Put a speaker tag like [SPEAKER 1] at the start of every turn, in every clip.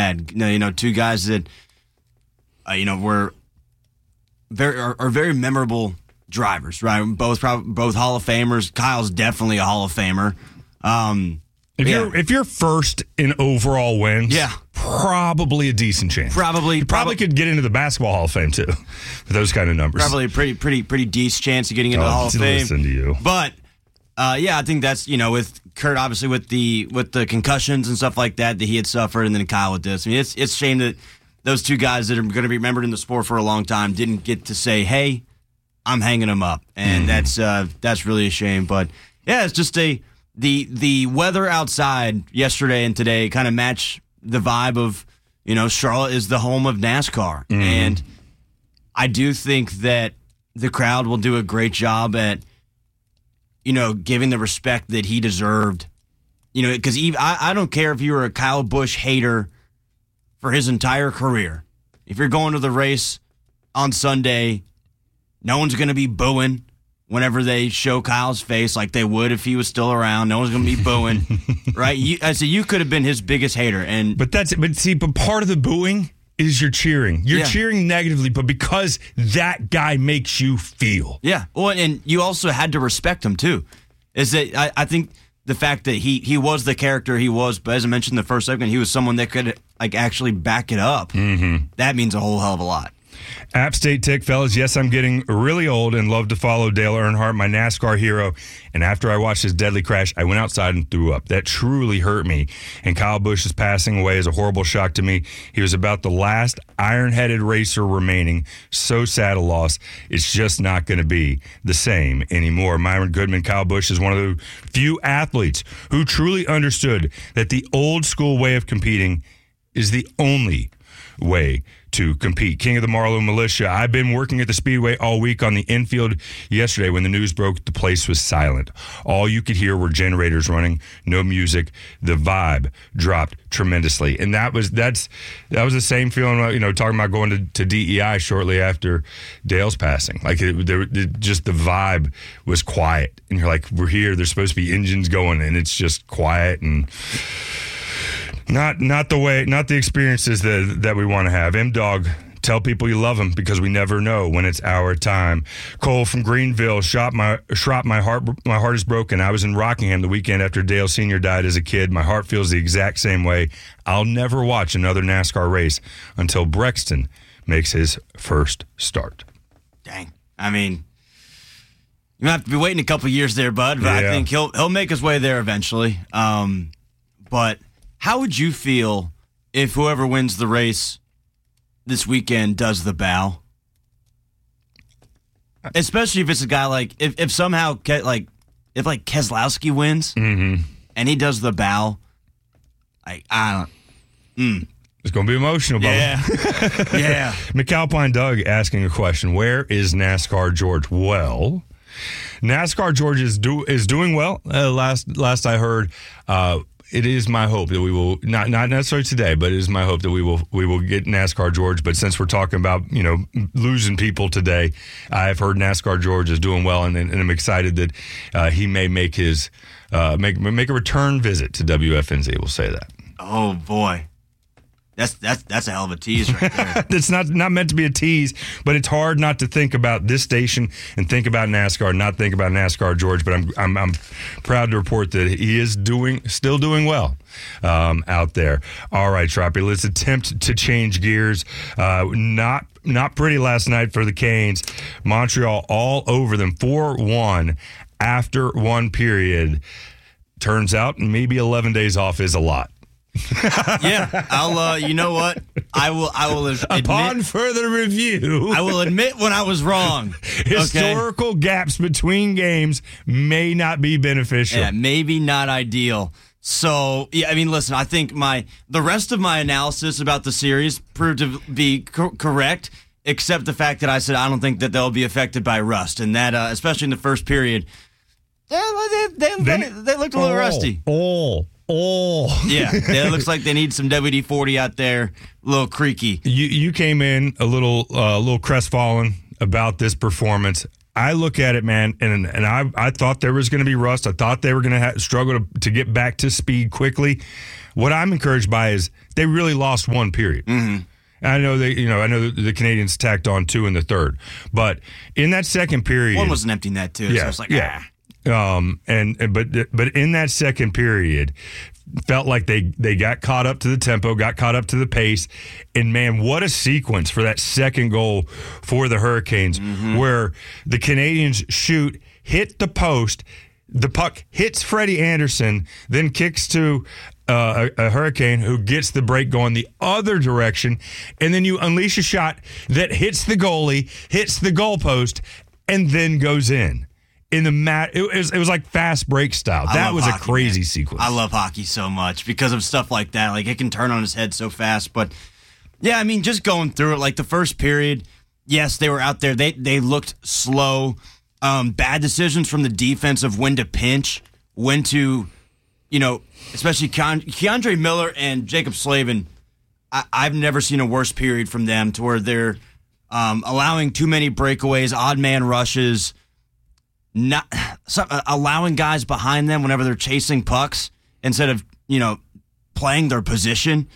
[SPEAKER 1] had. Two guys that were very memorable drivers, right? Both Hall of Famers. Kyle's definitely a Hall of Famer.
[SPEAKER 2] If you're first in overall wins, probably a decent chance. You probably could get into the Basketball Hall of Fame too, with those kind of numbers.
[SPEAKER 1] Probably a pretty decent chance of getting into the Hall of Fame.
[SPEAKER 2] Listen to you,
[SPEAKER 1] but I think that's with Kurt, obviously with the concussions and stuff like that he had suffered, and then Kyle with this. I mean, it's a shame that those two guys that are going to be remembered in the sport for a long time didn't get to say, "Hey, I'm hanging them up," and that's really a shame. But it's just the weather outside yesterday and today kind of match the vibe of, Charlotte is the home of NASCAR. Mm-hmm. And I do think that the crowd will do a great job at, giving the respect that he deserved. Because I don't care if you were a Kyle Busch hater for his entire career. If you're going to the race on Sunday, no one's going to be booing whenever they show Kyle's face like they would if he was still around. No one's going to be booing, right? You could have been his biggest hater. But
[SPEAKER 2] part of the booing is you're cheering. You're cheering negatively, but because that guy makes you feel.
[SPEAKER 1] Yeah. Well, and you also had to respect him, too. Is that I think the fact that he was the character he was, but as I mentioned in the first segment, he was someone that could actually back it up. Mm-hmm. That means a whole hell of a lot.
[SPEAKER 2] App State Tick, fellas, yes, I'm getting really old and love to follow Dale Earnhardt, my NASCAR hero. And after I watched his deadly crash, I went outside and threw up. That truly hurt me. And Kyle Busch's passing away is a horrible shock to me. He was about the last iron-headed racer remaining. So sad a loss. It's just not going to be the same anymore. Myron Goodman, Kyle Busch is one of the few athletes who truly understood that the old school way of competing is the only way to compete. King of the Marlowe Militia. I've been working at the Speedway all week on the infield. Yesterday, when the news broke, the place was silent. All you could hear were generators running, no music. The vibe dropped tremendously. And that was the same feeling, talking about going to DEI shortly after Dale's passing. Just the vibe was quiet. And you're like, we're here. There's supposed to be engines going, and it's just quiet and not the experiences that we want to have. M-Dog, tell people you love them because we never know when it's our time. Cole from Greenville, my heart is broken. I was in Rockingham the weekend after Dale Sr. died as a kid. My heart feels the exact same way. I'll never watch another NASCAR race until Brexton makes his first start.
[SPEAKER 1] Dang. I mean, you have to be waiting a couple years there, bud, but I think he'll make his way there eventually. But how would you feel if whoever wins the race this weekend does the bow? Especially if it's a guy like if somehow if Keselowski wins and he does the bow, I don't.
[SPEAKER 2] It's going to be emotional, Bubba.
[SPEAKER 1] Yeah.
[SPEAKER 2] McAlpine Doug asking a question. Where is NASCAR George? Well, NASCAR George is doing well. Last I heard. It is my hope that we will not necessarily today, but it is my hope that we will get NASCAR George. But since we're talking about losing people today, I've heard NASCAR George is doing well, and I'm excited that he may make his make a return visit to WFNZ. We'll say that.
[SPEAKER 1] Oh boy. That's a hell of a tease right there.
[SPEAKER 2] It's not meant to be a tease, but it's hard not to think about this station and think about NASCAR, not think about NASCAR George. But I'm proud to report that he is still doing well out there. All right, Troppy, let's attempt to change gears. Not pretty last night for the Canes. Montreal all over them, 4-1 after one period. Turns out maybe 11 days off is a lot.
[SPEAKER 1] Yeah, I'll. You know what? I will admit,
[SPEAKER 2] upon further review,
[SPEAKER 1] I will admit when I was wrong.
[SPEAKER 2] Historical gaps between games may not be beneficial.
[SPEAKER 1] Yeah, maybe not ideal. So, yeah, I mean, listen, I think the rest of my analysis about the series proved to be correct, except the fact that I said I don't think that they'll be affected by rust, and that especially in the first period, they looked a little rusty. Yeah, it looks like they need some WD-40 out there, a little creaky.
[SPEAKER 2] You came in a little crestfallen about this performance. I look at it, man, and I thought there was going to be rust. I thought they were going to struggle to get back to speed quickly. what I'm encouraged by is they really lost one period.
[SPEAKER 1] Mm-hmm.
[SPEAKER 2] I know the Canadians tacked on 2 in the third, but in that second period,
[SPEAKER 1] one was an empty net too. So it's like,
[SPEAKER 2] but in that second period, felt like they got caught up to the tempo, got caught up to the pace, and man, what a sequence for that second goal for the Hurricanes, where the Canadians shoot, hit the post, the puck hits Freddie Anderson, then kicks to a Hurricane who gets the break going the other direction, and then you unleash a shot that hits the goalie, hits the goalpost, and then goes in. In the mat, it was like fast break style. That was hockey, a crazy sequence.
[SPEAKER 1] I love hockey so much because of stuff like that. Like, it can turn on his head so fast. But yeah, I mean, just going through it, like the first period, yes, they were out there. They looked slow. Bad decisions from the defense of when to pinch, when to, especially Keandre Miller and Jacob Slavin. I've never seen a worse period from them, to where they're allowing too many breakaways, odd man rushes, not allowing guys behind them whenever they're chasing pucks instead of, playing their position.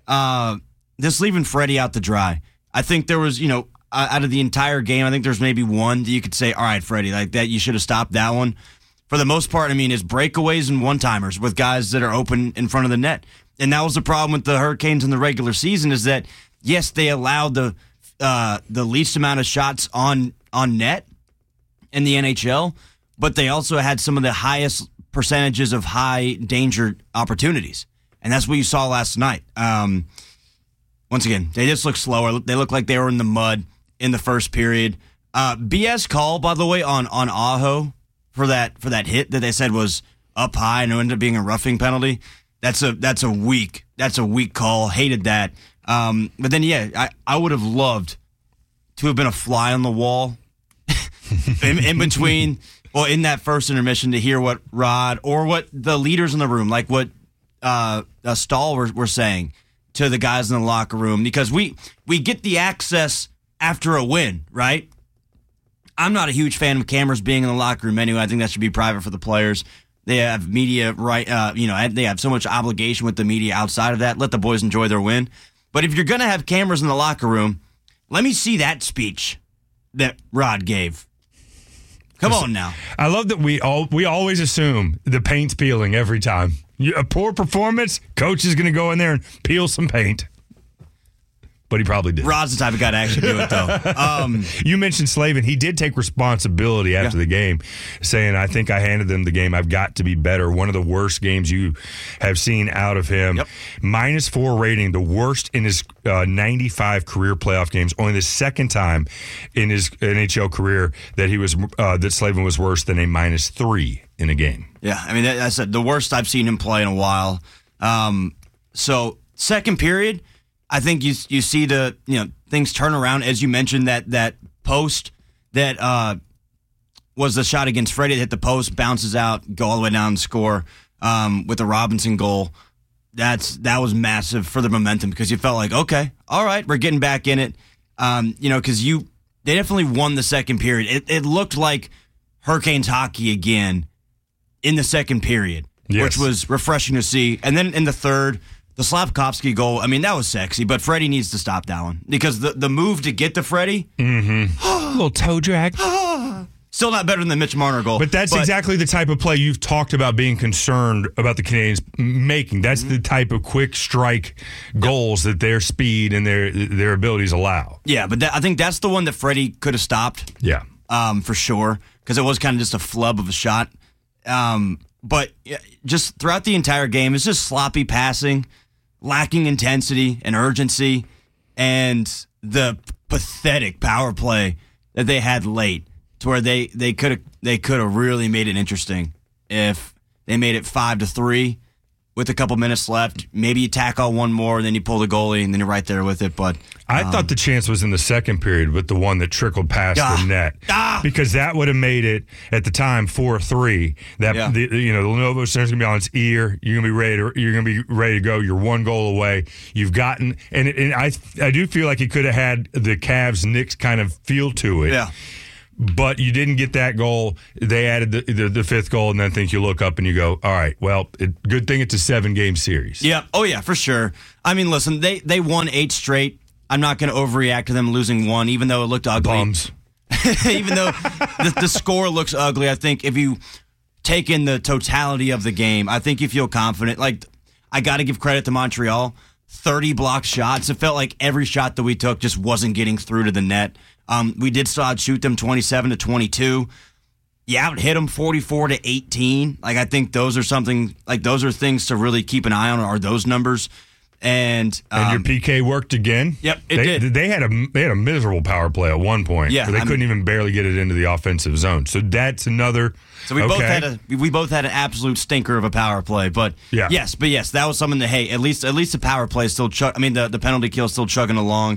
[SPEAKER 1] Just leaving Freddie out to dry. I think there was, out of the entire game, I think there's maybe one that you could say, all right, Freddie, like that, you should have stopped that one. For the most part, I mean, it's breakaways and one-timers with guys that are open in front of the net. And that was the problem with the Hurricanes in the regular season, is that, yes, they allowed the least amount of shots on net in the NHL, but they also had some of the highest percentages of high danger opportunities. And that's what you saw last night. Once again, they just look slower. They look like they were in the mud in the first period. BS call, by the way, on Aho for that hit that they said was up high and it ended up being a roughing penalty. That's a weak call. Hated that. But then, yeah, I would have loved to have been a fly on the wall in between, well, in that first intermission, to hear what Rod or what the leaders in the room, like what Stahl were saying to the guys in the locker room, because we get the access after a win, right? I'm not a huge fan of cameras being in the locker room anyway. I think that should be private for the players. They have media right, they have so much obligation with the media outside of that. Let the boys enjoy their win. But if you're going to have cameras in the locker room, let me see that speech that Rod gave. Come on now. I
[SPEAKER 2] love that we always assume the paint's peeling every time. A poor performance, coach is going to go in there and peel some paint. But he probably did.
[SPEAKER 1] Rod's the type of guy to actually do it, though.
[SPEAKER 2] You mentioned Slavin. He did take responsibility after the game, saying, I think I handed them the game. I've got to be better. One of the worst games you have seen out of him. Yep. -4 rating, the worst in his 95 career playoff games. Only the second time in his NHL career that that Slavin was worse than a -3 in a game.
[SPEAKER 1] Yeah, I mean, that's the worst I've seen him play in a while. So, second period, I think you see the things turn around, as you mentioned, that post that was the shot against Freddie that hit the post, bounces out, go all the way down and score with the Robinson goal. That was massive for the momentum, because you felt like, okay, all right, we're getting back in it. Because they definitely won the second period. It looked like Hurricanes hockey again in the second period, which was refreshing to see. And then in the third, the Slafkovsky goal, I mean, that was sexy, but Freddie needs to stop that one, because the move to get to Freddie,
[SPEAKER 2] a little toe drag,
[SPEAKER 1] still not better than the Mitch Marner goal.
[SPEAKER 2] But that's exactly the type of play you've talked about being concerned about the Canadians making. That's the type of quick strike goals that their speed and their abilities allow.
[SPEAKER 1] Yeah, but I think that's the one that Freddie could have stopped.
[SPEAKER 2] Yeah,
[SPEAKER 1] for sure, because it was kind of just a flub of a shot. But just throughout the entire game, it's just sloppy passing, lacking intensity and urgency, and the pathetic power play that they had late, to where they could have really made it interesting if they made it 5-3 with a couple minutes left. Maybe you tack on one more, and then you pull the goalie, and then you're right there with it. But
[SPEAKER 2] I thought the chance was in the second period with the one that trickled past the net, because that would have made it at the time 4-3. The Lenovo center's gonna be on its ear. You're gonna be ready to go. You're one goal away. You've gotten, and I do feel like it could have had the Cavs Knicks kind of feel to it.
[SPEAKER 1] Yeah.
[SPEAKER 2] but you didn't get that goal. They added the fifth goal, and then think you look up and you go, all right, well, good thing it's a 7-game series.
[SPEAKER 1] Yeah. Oh, yeah, for sure. I mean, listen, they won 8 straight. I'm not going to overreact to them losing 1, even though it looked ugly.
[SPEAKER 2] Bums.
[SPEAKER 1] Even though the score looks ugly, I think if you take in the totality of the game, I think you feel confident. Like, I got to give credit to Montreal. 30 blocked shots. It felt like every shot that we took just wasn't getting through to the net. We did still outshoot them 27-22. You out-hit them 44-18. Like, I think those are things to really keep an eye on, are those numbers. And
[SPEAKER 2] your PK worked again.
[SPEAKER 1] Yep, it did.
[SPEAKER 2] They had a miserable power play at one point.
[SPEAKER 1] Yeah,
[SPEAKER 2] they couldn't even barely get it into the offensive zone. So that's another.
[SPEAKER 1] So we both had an absolute stinker of a power play. But yes, that was something that, hey, at least the power play is still the penalty kill is still chugging along.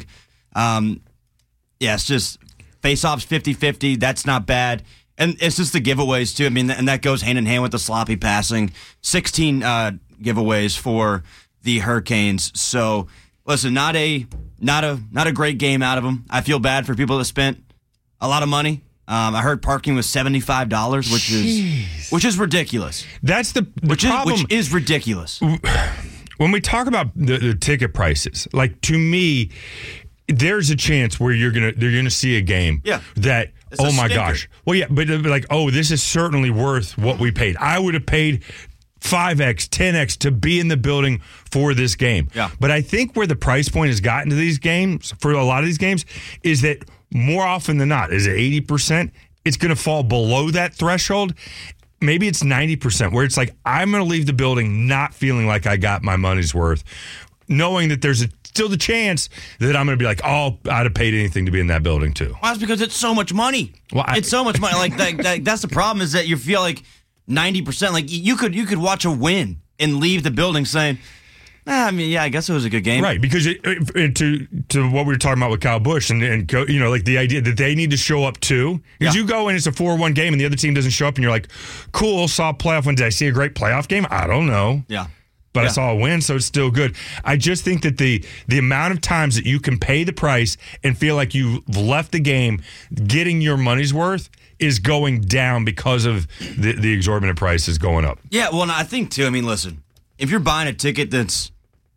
[SPEAKER 1] It's just face-offs 50-50. That's not bad. And it's just the giveaways too. I mean, and that goes hand in hand with the sloppy passing. 16 giveaways for the Hurricanes. So listen, not a great game out of them. I feel bad for people that spent a lot of money. I heard parking was $75, which is ridiculous.
[SPEAKER 2] That's the problem.
[SPEAKER 1] Which is ridiculous.
[SPEAKER 2] When we talk about the ticket prices, like, to me, there's a chance where they're gonna see a game that, oh my gosh, well, yeah, but like, oh, this is certainly worth what we paid. I would have paid 5x, 10x to be in the building for this game.
[SPEAKER 1] Yeah.
[SPEAKER 2] But I think where the price point has gotten to these games, for a lot of these games, is that more often than not, is it 80%? It's going to fall below that threshold. Maybe it's 90%, where it's like, I'm going to leave the building not feeling like I got my money's worth, knowing that there's still the chance that I'm going to be like, oh, I'd have paid anything to be in that building too.
[SPEAKER 1] Well, that's because it's so much money.
[SPEAKER 2] Well,
[SPEAKER 1] it's so much money. Like that's the problem, is that you feel like 90%. Like, you could watch a win and leave the building saying, I mean, yeah, I guess it was a good game.
[SPEAKER 2] Right, because to what we were talking about with Kyle Busch and like the idea that they need to show up too. Because you go and it's a 4-1 game and the other team doesn't show up and you're like, cool, saw a playoff win. Did I see a great playoff game? I don't know.
[SPEAKER 1] Yeah.
[SPEAKER 2] But I saw a win, so it's still good. I just think that the amount of times that you can pay the price and feel like you've left the game getting your money's worth is going down because of the exorbitant prices going up.
[SPEAKER 1] Yeah, well, and I think, too, I mean, listen, if you're buying a ticket that's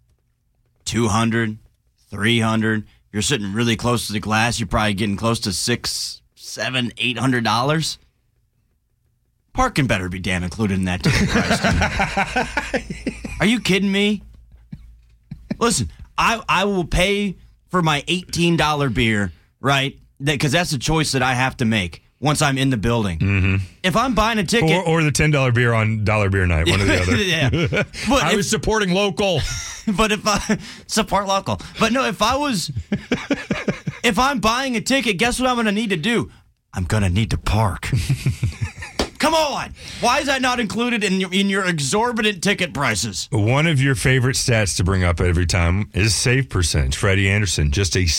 [SPEAKER 1] $200, $300, you're sitting really close to the glass, you're probably getting close to $600, $700, $800. Parking better be damn included in that ticket price. Are you kidding me? Listen, I will pay for my $18 beer, right? Because that's a choice that I have to make once I'm in the building.
[SPEAKER 2] Mm-hmm.
[SPEAKER 1] If I'm buying a ticket...
[SPEAKER 2] Or the $10 beer on Dollar Beer Night, one or the other.
[SPEAKER 1] Yeah. But
[SPEAKER 2] I was supporting local.
[SPEAKER 1] But if I... Support local. But no, if I'm buying a ticket, guess what I'm going to need to do? I'm going to need to park. Come on. Why is that not included in your exorbitant ticket prices?
[SPEAKER 2] One of your favorite stats to bring up every time is save percentage. Freddie Anderson, just a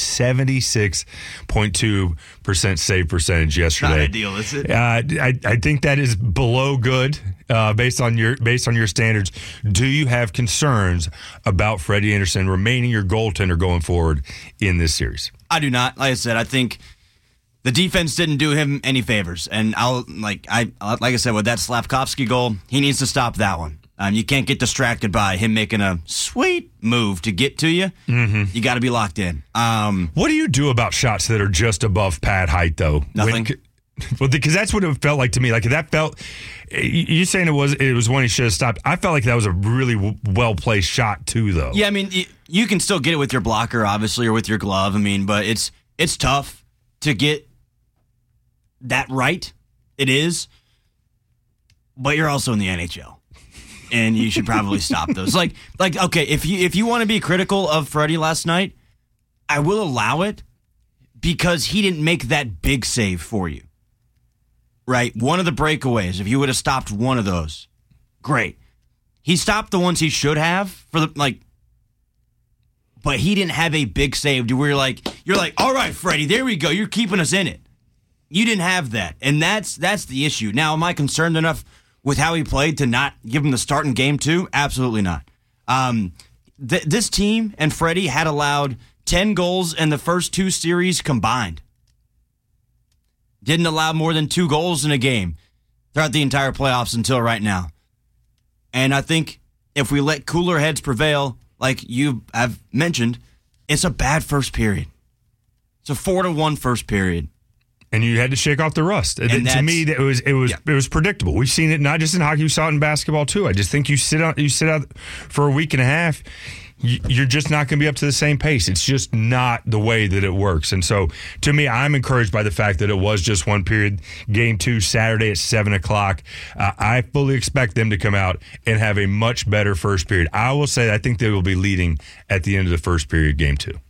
[SPEAKER 2] 76.2% save percentage yesterday.
[SPEAKER 1] Not ideal, is it?
[SPEAKER 2] I think that is below good based on your standards. Do you have concerns about Freddie Anderson remaining your goaltender going forward in this series?
[SPEAKER 1] I do not. Like I said, I think the defense didn't do him any favors, and like I said, with that Slavkovsky goal, he needs to stop that one. You can't get distracted by him making a sweet move to get to you.
[SPEAKER 2] Mm-hmm.
[SPEAKER 1] You got to be locked in.
[SPEAKER 2] What do you do about shots that are just above pad height, though?
[SPEAKER 1] Nothing.
[SPEAKER 2] Well, because that's what it felt like to me. Like, that felt. You saying it was one he should have stopped. I felt like that was a really well placed shot too, though.
[SPEAKER 1] Yeah, I mean, you can still get it with your blocker, obviously, or with your glove. I mean, but it's tough to get that right. It is, but you're also in the NHL, and you should probably stop those. Like okay, if you want to be critical of Freddie last night, I will allow it because he didn't make that big save for you. Right, one of the breakaways. If you would have stopped one of those, great. He stopped the ones he should have but he didn't have a big save to where you're like, all right, Freddie, there we go. You're keeping us in it. You didn't have that, and that's the issue. Now, am I concerned enough with how he played to not give him the start in game 2? Absolutely not. This team and Freddie had allowed 10 goals in the first 2 series combined. didn't allow more than 2 goals in a game throughout the entire playoffs until right now. And I think if we let cooler heads prevail, like you have mentioned, it's a bad first period. It's a 4-1 first period.
[SPEAKER 2] And you had to shake off the rust. To me, it was predictable. We've seen it not just in hockey, we saw it in basketball too. I just think you sit out for a week and a half, you're just not going to be up to the same pace. It's just not the way that it works. And so, to me, I'm encouraged by the fact that it was just one period. Game 2, Saturday at 7 o'clock. I fully expect them to come out and have a much better first period. I will say I think they will be leading at the end of the first period, Game 2.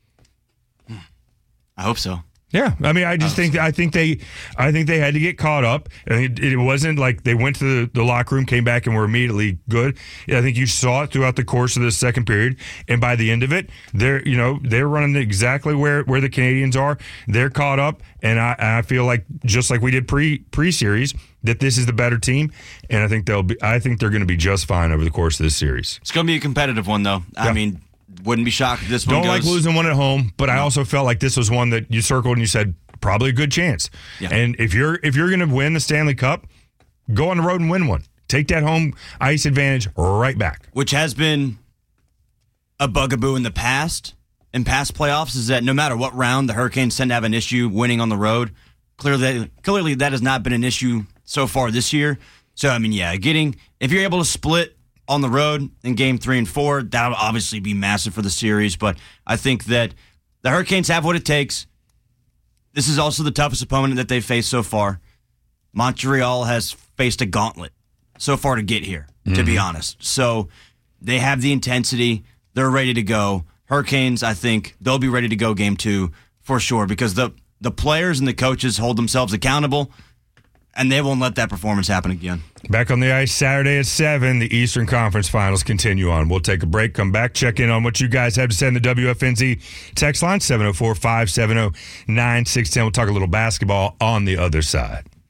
[SPEAKER 1] I hope so.
[SPEAKER 2] Yeah, I mean, I think they had to get caught up. And it wasn't like they went to the locker room, came back, and were immediately good. I think you saw it throughout the course of the second period, and by the end of it, they're running exactly where the Canadians are. They're caught up, and I feel like just like we did pre-series, that this is the better team, and I think they're going to be just fine over the course of this series.
[SPEAKER 1] It's going to be a competitive one, though. Yeah. I mean, wouldn't be shocked if this one
[SPEAKER 2] goes. Don't like losing one at home, but I also felt like this was one that you circled and you said probably a good chance. Yeah. And if you're going to win the Stanley Cup, go on the road and win one. Take that home ice advantage right back.
[SPEAKER 1] Which has been a bugaboo in past playoffs, is that no matter what round, the Hurricanes tend to have an issue winning on the road. Clearly that has not been an issue so far this year. So I mean, yeah, if you're able to split on the road in Game 3 and 4, that'll obviously be massive for the series. But I think that the Hurricanes have what it takes. This is also the toughest opponent that they've faced so far. Montreal has faced a gauntlet so far to get here, to be honest. So they have the intensity. They're ready to go. Hurricanes, I think, they'll be ready to go Game 2 for sure, because the players and the coaches hold themselves accountable, and they won't let that performance happen again.
[SPEAKER 2] Back on the ice Saturday at 7, the Eastern Conference Finals continue on. We'll take a break, come back, check in on what you guys have to say in the WFNZ text line, 704-570-9610. We'll talk a little basketball on the other side.